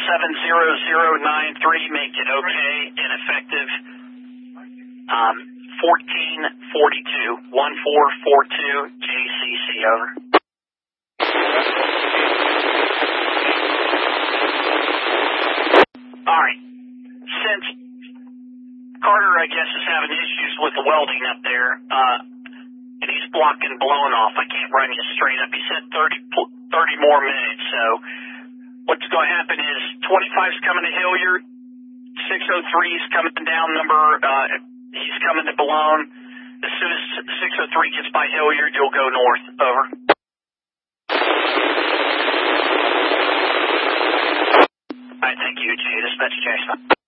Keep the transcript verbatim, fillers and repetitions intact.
seven zero zero nine three, make it okay and effective um, fourteen forty-two, one four four two, J C C, over. All right. Since Carter, I guess, is having issues with the welding up there, uh, and he's blocking blowing off, I can't run you straight up. He said thirty, thirty more minutes, so what's going to happen is twenty-five's coming to Hilliard, six oh three's coming down number, uh, he's coming to Balone. As soon as six oh three gets by Hilliard, you'll go north, over. All right, thank you, G. Dispatch Jason.